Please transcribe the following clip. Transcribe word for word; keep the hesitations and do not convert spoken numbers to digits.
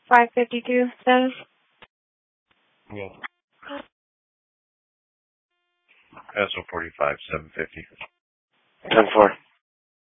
five fifty-two, then. Yeah. S O forty-five, seven fifty. ten four.